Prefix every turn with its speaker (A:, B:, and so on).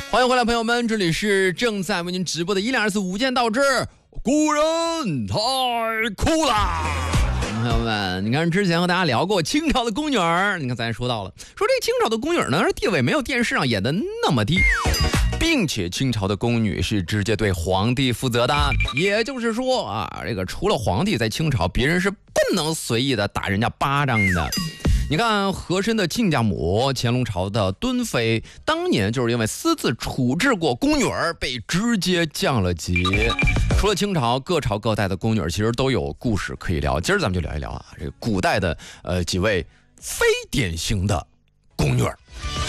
A: 欢迎回来，朋友们，这里是正在为您直播的1、2、4无间道之古人太酷啦！朋友们，你看之前和大家聊过清朝的宫女儿，你看咱也说到了，说这清朝的宫女呢，地位没有电视上演的那么低，并且清朝的宫女是直接对皇帝负责的，也就是说啊，这个除了皇帝，在清朝别人是不能随意的打人家巴掌的。你看和珅的亲家母乾隆朝的敦妃，当年就是因为私自处置过宫女儿，被直接降了级。除了清朝，各朝各代的宫女儿其实都有故事可以聊。今儿咱们就聊一聊啊，这个古代的几位非典型的宫女儿。